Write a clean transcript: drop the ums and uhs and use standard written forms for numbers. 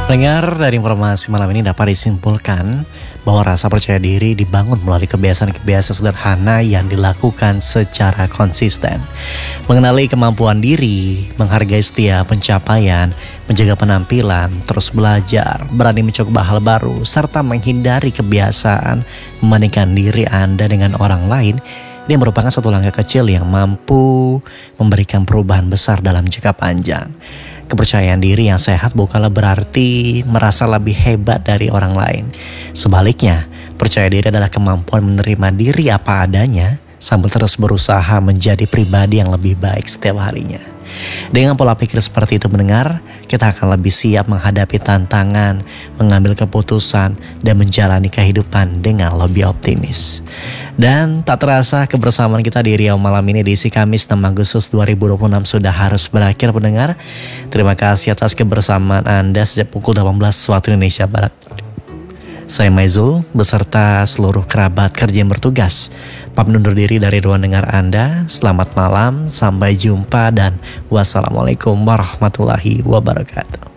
Pendengar, dari informasi malam ini dapat disimpulkan bahwa rasa percaya diri dibangun melalui kebiasaan-kebiasaan sederhana yang dilakukan secara konsisten. Mengenali kemampuan diri, menghargai setiap pencapaian, menjaga penampilan, terus belajar, berani mencoba hal baru, serta menghindari kebiasaan membandingkan diri Anda dengan orang lain. Ini merupakan satu langkah kecil yang mampu memberikan perubahan besar dalam jangka panjang. Kepercayaan diri yang sehat bukanlah berarti merasa lebih hebat dari orang lain. Sebaliknya, percaya diri adalah kemampuan menerima diri apa adanya sambil terus berusaha menjadi pribadi yang lebih baik setiap harinya. Dengan pola pikir seperti itu mendengar, kita akan lebih siap menghadapi tantangan, mengambil keputusan, dan menjalani kehidupan dengan lebih optimis. Dan tak terasa kebersamaan kita di Riau malam ini di isi Kamis 6 Agustus 2026 sudah harus berakhir pendengar. Terima kasih atas kebersamaan Anda sejak pukul 18 waktu Indonesia Barat. Saya Maizul beserta seluruh kerabat kerja yang bertugas pamit undur diri dari ruang dengar Anda. Selamat malam, sampai jumpa dan wassalamualaikum warahmatullahi wabarakatuh.